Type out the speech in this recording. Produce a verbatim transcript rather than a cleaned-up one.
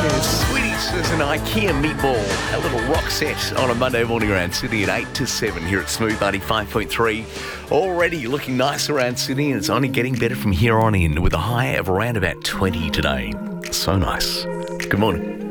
Yes, Sweeties is an IKEA meatball, a little rock set on a Monday morning around Sydney at eight to seven here at Smooth ninety-five point three. Already looking nice around Sydney, and it's only getting better from here on in with a high of around about twenty today. So nice. Good morning.